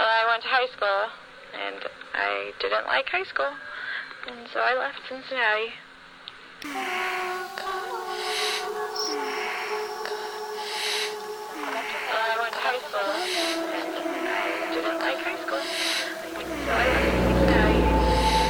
And I went to high school, and I didn't like high school, and so I left Cincinnati.